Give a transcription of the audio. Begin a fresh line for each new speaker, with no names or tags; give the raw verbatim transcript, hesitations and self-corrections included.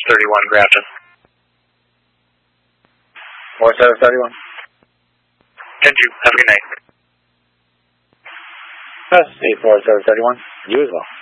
thirty-one, Grafton.
four seven thirty-one.
ten two, have a good night.
That's eight four seven thirty-one. You as well.